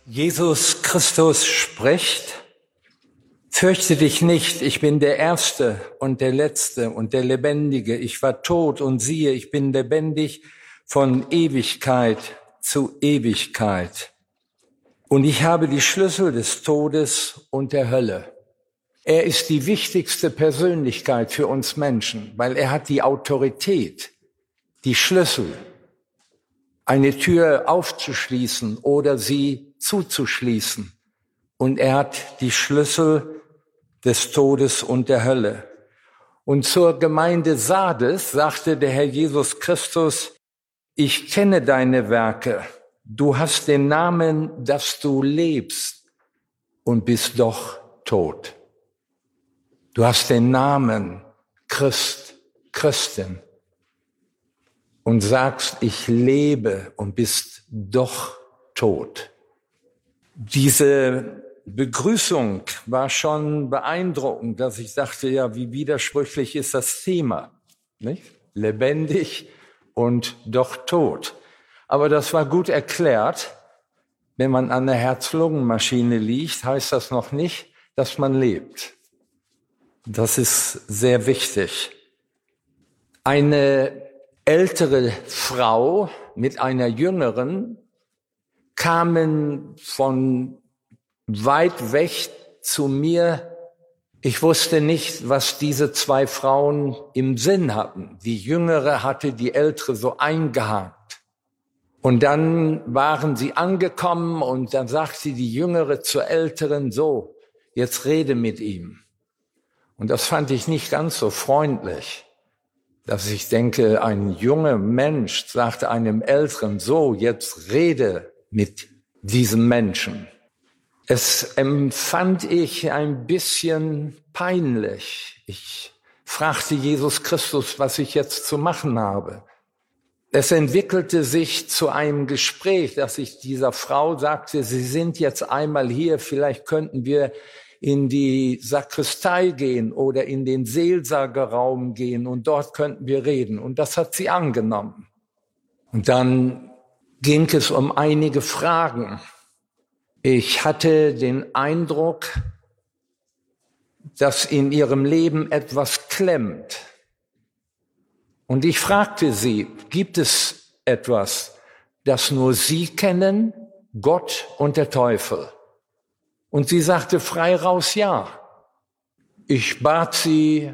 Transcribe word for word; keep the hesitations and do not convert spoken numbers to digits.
Jesus Christus spricht: Fürchte dich nicht, ich bin der Erste und der Letzte und der Lebendige. Ich war tot und siehe, ich bin lebendig von Ewigkeit zu Ewigkeit. Und ich habe die Schlüssel des Todes und der Hölle. Er ist die wichtigste Persönlichkeit für uns Menschen, weil er hat die Autorität, die Schlüssel, eine Tür aufzuschließen oder sie zuzuschließen. Und er hat die Schlüssel des Todes und der Hölle. Und zur Gemeinde Sardes sagte der Herr Jesus Christus: Ich kenne deine Werke. Du hast den Namen, dass du lebst und bist doch tot. Du hast den Namen Christ, Christin und sagst, ich lebe und bist doch tot. Diese Begrüßung war schon beeindruckend, dass ich dachte, ja, wie widersprüchlich ist das Thema, nicht? Lebendig und doch tot. Aber das war gut erklärt. Wenn man an der Herz-Lungen-Maschine liegt, heißt das noch nicht, dass man lebt. Das ist sehr wichtig. Eine ältere Frau mit einer jüngeren kamen von weit weg zu mir. Ich wusste nicht, was diese zwei Frauen im Sinn hatten. Die Jüngere hatte die Ältere so eingehakt. Und dann waren sie angekommen und dann sagte die Jüngere zur Älteren: So, jetzt rede mit ihm. Und das fand ich nicht ganz so freundlich, dass ich denke, ein junger Mensch sagte einem Älteren: So, jetzt rede mit diesem Menschen. Es empfand ich ein bisschen peinlich. Ich fragte Jesus Christus, was ich jetzt zu machen habe. Es entwickelte sich zu einem Gespräch, dass ich dieser Frau sagte: Sie sind jetzt einmal hier, vielleicht könnten wir in die Sakristei gehen oder in den Seelsorgerraum gehen und dort könnten wir reden. Und das hat sie angenommen. Und dann ging es um einige Fragen. Ich hatte den Eindruck, dass in ihrem Leben etwas klemmt. Und ich fragte sie: Gibt es etwas, das nur Sie kennen, Gott und der Teufel? Und sie sagte frei raus ja. Ich bat sie,